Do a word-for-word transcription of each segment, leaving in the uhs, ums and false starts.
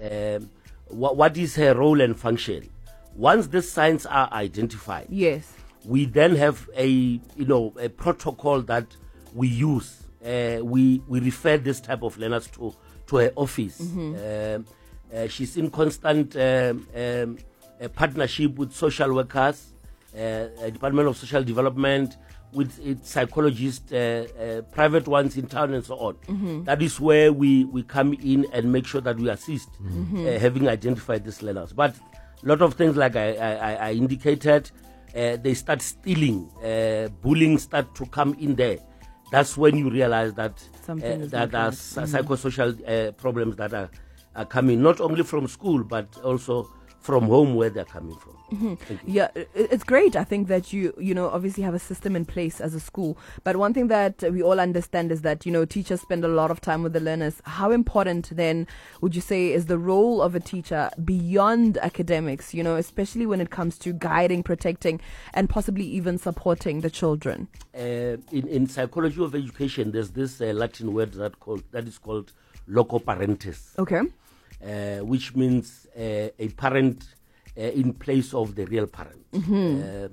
um, wh- what is her role and function. Once these signs are identified, yes, we then have a you know a protocol that we use. Uh, we we refer this type of learners to to her office. Mm-hmm. Um, uh, she's in constant um, um, a partnership with social workers, uh, a Department of Social Development, with its psychologists, uh, uh, private ones in town, and so on. Mm-hmm. That is where we, we come in and make sure that we assist, mm-hmm. uh, having identified these learners. But a lot of things, like I, I, I indicated, uh, they start stealing, uh, bullying start to come in there. That's when you realize that uh, that there are mm-hmm. psychosocial uh, problems that are, are coming, not only from school, but also from home where they're coming from. Mm-hmm. Yeah, it's great. I think that you, you know, obviously have a system in place as a school. But one thing that we all understand is that, you know, teachers spend a lot of time with the learners. How important then would you say is the role of a teacher beyond academics, you know, especially when it comes to guiding, protecting, and possibly even supporting the children? Uh, in, in psychology of education, there's this uh, Latin word that called that is called loco parentis. Okay. Uh, which means uh, a parent uh, in place of the real parent. Mm-hmm. Uh,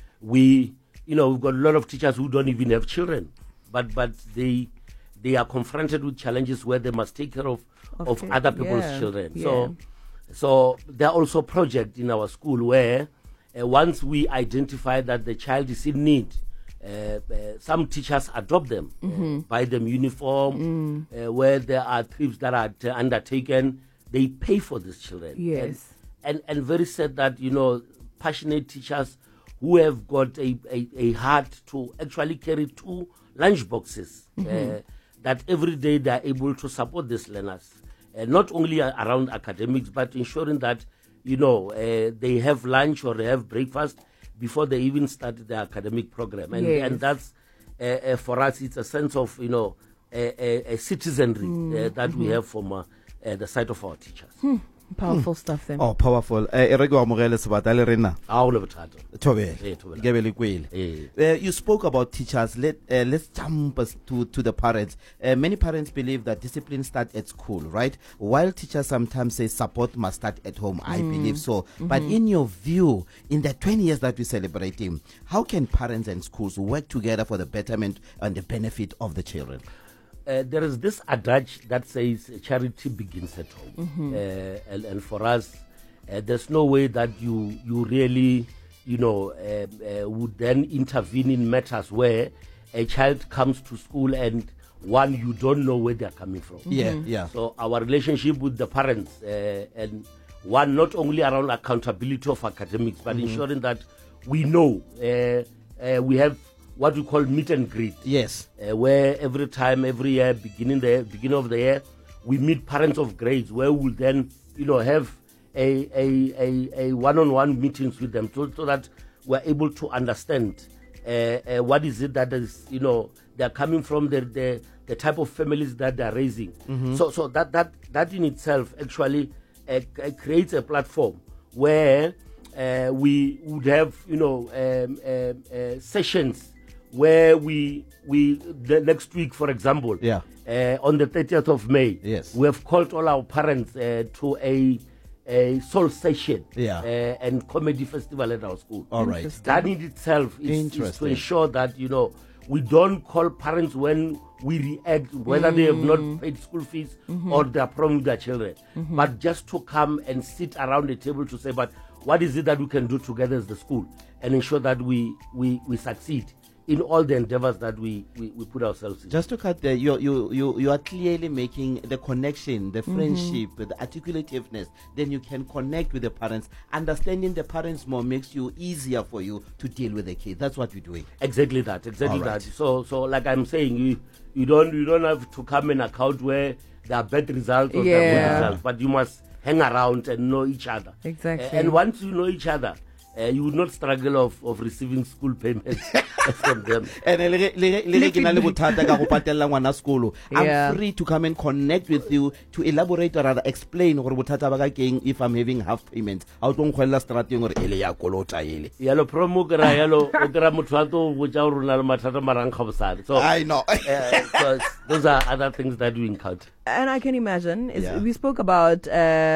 we, you know, we've got a lot of teachers who don't even have children, but but they they are confronted with challenges where they must take care of, of, of other people's yeah, children. Yeah. So, so there are also projects in our school where uh, once we identify that the child is in need, Uh, uh, some teachers adopt them, mm-hmm. uh, buy them uniform, mm. uh, where there are trips that are t- undertaken, they pay for these children. Yes. And, and and very sad that, you know, passionate teachers who have got a, a, a heart to actually carry two lunch boxes, mm-hmm. uh, that every day they are able to support these learners, uh, not only uh, around academics, but ensuring that, you know, uh, they have lunch or they have breakfast before they even start their academic program. And, yes. and that's, uh, uh, for us, it's a sense of, you know, a, a, a citizenry mm. uh, that mm-hmm. we have from uh, uh, the side of our teachers. Hmm. Powerful hmm. stuff then. Oh, powerful. Uh, you spoke about teachers. Let, uh, let's jump us to, to the parents. Uh, many parents believe that discipline starts at school, right? While teachers sometimes say support must start at home. Mm. I believe so. Mm-hmm. But in your view, in the twenty years that we're celebrating, how can parents and schools work together for the betterment and the benefit of the children? Uh, there is this adage that says charity begins at home. Mm-hmm. Uh, and, and for us, uh, there's no way that you you really, you know, uh, uh, would then intervene in matters where a child comes to school and, one, you don't know where they're coming from. Yeah, mm-hmm. yeah. So our relationship with the parents, uh, and one, not only around accountability of academics, but mm-hmm. ensuring that we know, uh, uh, we have what we call meet and greet. Yes. Uh, where every time, every year, beginning the beginning of the year, we meet parents of grades where we'll then, you know, have a a, a, a one-on-one meetings with them so, so that we're able to understand uh, uh, what is it that is, you know, they're coming from, the the, the type of families that they're raising. Mm-hmm. So so that, that, that in itself actually uh, creates a platform where uh, we would have, you know, um, uh, uh, sessions where we we the next week, for example, yeah, uh, on the thirtieth of May, yes, we have called all our parents uh, to a a soul session, yeah, uh, and comedy festival at our school. All right, that in itself is, is to ensure that, you know, we don't call parents when we react whether mm. they have not paid school fees mm-hmm. or they are problem with their children, mm-hmm. but just to come and sit around the table to say, but what is it that we can do together as the school and ensure that we we, we succeed in all the endeavors that we, we, we put ourselves in. Just to cut there, you, you, you, you are clearly making the connection, the friendship, mm-hmm. the articulativeness. Then you can connect with the parents. Understanding the parents more makes you easier for you to deal with the kids. That's what we're doing. Exactly that. Exactly right. that. So, so like I'm saying, you, you don't you don't have to come in account where there are bad results or yeah. there are good results, but you must hang around and know each other. Exactly. Uh, and once you know each other, uh, you would not struggle of, of receiving school payments from them. And I'm free to come and connect with you to elaborate or rather explain if I'm having half payments. I don't call last strategy or Elia Colota. Yellow promo, yellow, Mutuato, so I know. uh, so those are other things that we encounter. And I can imagine, yeah. we spoke about. Uh,